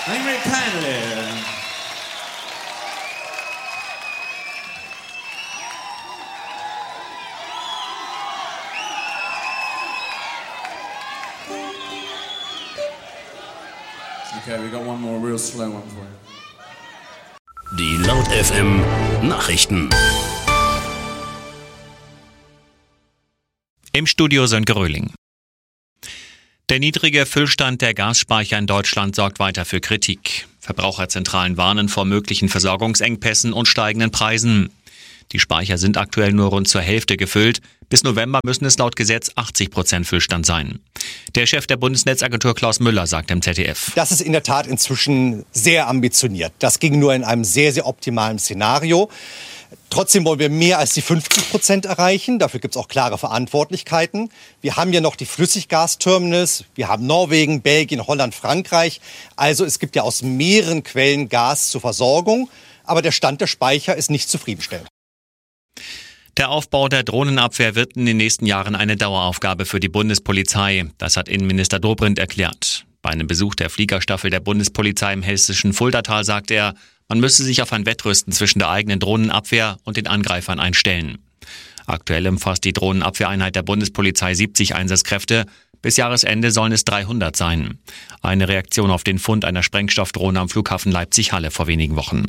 Thank you very kindly. Okay, we got one more real slow one for you. Die Laut FM Nachrichten. Im Studio Sönke Röhling. Der niedrige Füllstand der Gasspeicher in Deutschland sorgt weiter für Kritik. Verbraucherzentralen warnen vor möglichen Versorgungsengpässen und steigenden Preisen. Die Speicher sind aktuell nur rund zur Hälfte gefüllt. Bis November müssen es laut Gesetz 80% Füllstand sein. Der Chef der Bundesnetzagentur Klaus Müller sagt im ZDF: Das ist in der Tat inzwischen sehr ambitioniert. Das ging nur in einem sehr, sehr optimalen Szenario. Trotzdem wollen wir mehr als die 50% erreichen. Dafür gibt es auch klare Verantwortlichkeiten. Wir haben ja noch die Flüssiggasterminals. Wir haben Norwegen, Belgien, Holland, Frankreich. Also es gibt ja aus mehreren Quellen Gas zur Versorgung. Aber der Stand der Speicher ist nicht zufriedenstellend. Der Aufbau der Drohnenabwehr wird in den nächsten Jahren eine Daueraufgabe für die Bundespolizei. Das hat Innenminister Dobrindt erklärt. Bei einem Besuch der Fliegerstaffel der Bundespolizei im hessischen Fuldatal sagt er, man müsse sich auf ein Wettrüsten zwischen der eigenen Drohnenabwehr und den Angreifern einstellen. Aktuell umfasst die Drohnenabwehreinheit der Bundespolizei 70 Einsatzkräfte. Bis Jahresende sollen es 300 sein. Eine Reaktion auf den Fund einer Sprengstoffdrohne am Flughafen Leipzig-Halle vor wenigen Wochen.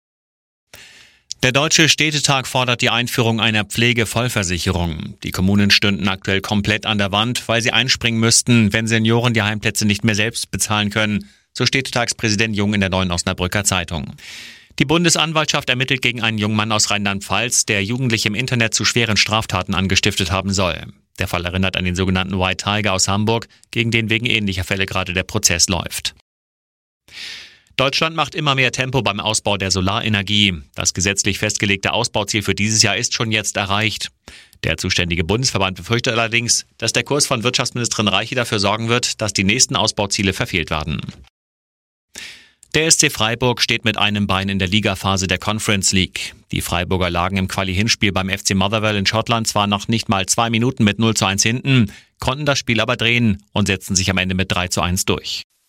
Der Deutsche Städtetag fordert die Einführung einer Pflegevollversicherung. Die Kommunen stünden aktuell komplett an der Wand, weil sie einspringen müssten, wenn Senioren die Heimplätze nicht mehr selbst bezahlen können, so Städtetagspräsident Jung in der Neuen Osnabrücker Zeitung. Die Bundesanwaltschaft ermittelt gegen einen jungen Mann aus Rheinland-Pfalz, der Jugendliche im Internet zu schweren Straftaten angestiftet haben soll. Der Fall erinnert an den sogenannten White Tiger aus Hamburg, gegen den wegen ähnlicher Fälle gerade der Prozess läuft. Deutschland macht immer mehr Tempo beim Ausbau der Solarenergie. Das gesetzlich festgelegte Ausbauziel für dieses Jahr ist schon jetzt erreicht. Der zuständige Bundesverband befürchtet allerdings, dass der Kurs von Wirtschaftsministerin Reiche dafür sorgen wird, dass die nächsten Ausbauziele verfehlt werden. Der SC Freiburg steht mit einem Bein in der Ligaphase der Conference League. Die Freiburger lagen im Quali-Hinspiel beim FC Motherwell in Schottland zwar noch nicht mal 2 Minuten mit 0:1 hinten, konnten das Spiel aber drehen und setzten sich am Ende mit 3:1 durch.